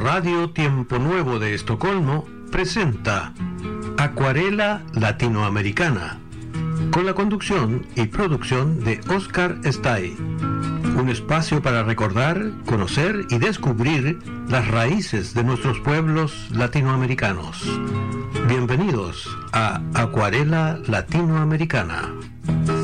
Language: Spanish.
Radio Tiempo Nuevo de Estocolmo presenta Acuarela Latinoamericana, con la conducción y producción de Oscar Stay. Un espacio para recordar, conocer y descubrir las raíces de nuestros pueblos latinoamericanos. Bienvenidos a Acuarela Latinoamericana.